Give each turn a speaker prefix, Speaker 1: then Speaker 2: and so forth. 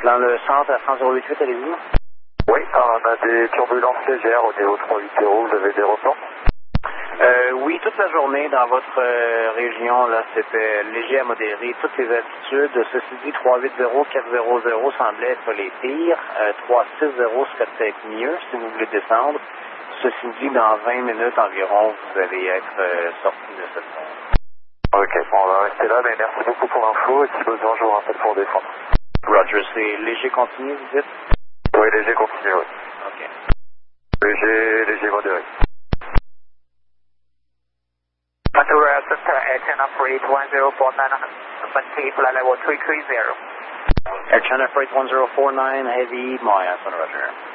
Speaker 1: Dans le centre à France 088, allez-vous?
Speaker 2: Oui, on a des turbulences légères au niveau 380, vous avez des reports?
Speaker 1: Oui, toute la journée dans votre région, là, c'était léger à modéré. Toutes les altitudes, ceci dit, 380, 400 semblaient être les pires. 360 serait peut-être mieux si vous voulez descendre. Ceci dit, dans 20 minutes environ, vous allez être sorti de cette zone.
Speaker 2: Ok, bon, on va rester là, mais merci beaucoup pour l'info, et si besoin, je vous rappelle pour descendre.
Speaker 1: Roger, c'est léger continu, vous dites?
Speaker 2: Oui, léger continu, oui.
Speaker 1: Ok.
Speaker 2: Léger modéré.
Speaker 3: Ventura Center, Air China Freight 1049, Bunty, flight level 330.
Speaker 1: Air China Freight 1049, Heavy, Maya, Roger.